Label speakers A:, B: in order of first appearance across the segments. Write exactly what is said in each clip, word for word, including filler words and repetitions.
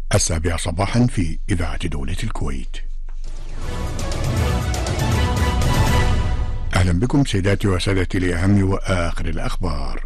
A: السابعة صباحا في إذاعة دولة الكويت. أهلا بكم سيداتي وسادتي لأهم وآخر الأخبار.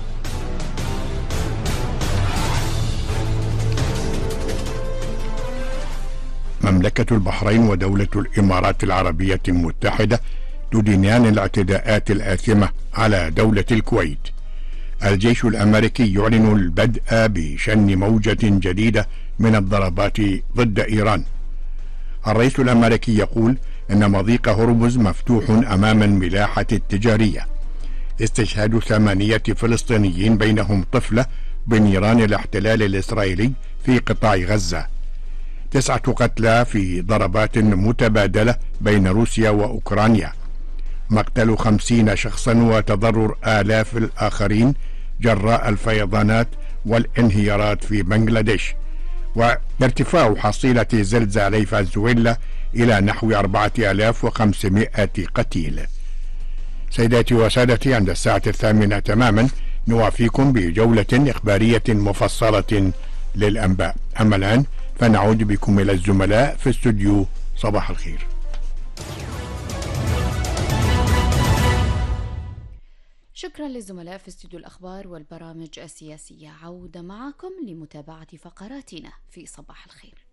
A: مملكة البحرين ودولة الإمارات العربية المتحدة تدينان الاعتداءات الآثمة على دولة الكويت. الجيش الأمريكي يعلن البدء بشن موجة جديدة من الضربات ضد إيران. الرئيس الأمريكي يقول إن مضيق هرمز مفتوح أمام الملاحة التجارية. استشهاد ثمانية فلسطينيين بينهم طفلة بنيران الاحتلال الإسرائيلي في قطاع غزة. تسعة قتلى في ضربات متبادلة بين روسيا وأوكرانيا. مقتل خمسين شخصا وتضرر آلاف الآخرين جراء الفيضانات والانهيارات في بنغلاديش. وارتفاع حصيلة زلزالي فنزويلا إلى نحو أربعة آلاف وخمسمائة قتيل. سيداتي وسادتي، عند الساعة الثامنة تماما نوافيكم بجولة إخبارية مفصلة للأنباء. أما الآن فنعود بكم إلى الزملاء في استوديو صباح الخير.
B: شكرا للزملاء في استوديو الأخبار والبرامج السياسية. عودة معكم لمتابعة فقراتنا في صباح الخير.